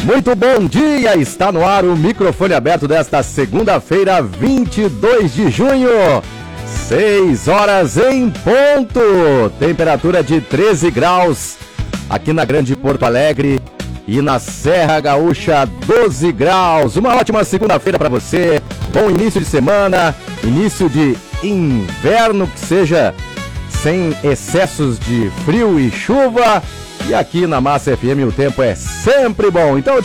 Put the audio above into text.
Muito bom dia, está no ar o microfone aberto desta segunda-feira, 22 de junho, 6 horas em ponto, temperatura de 13 graus aqui na Grande Porto Alegre e na Serra Gaúcha 12 graus, uma ótima segunda-feira para você, bom início de semana, início de inverno, que seja sem excessos de frio e chuva. E aqui na Massa FM o tempo é sempre bom. Então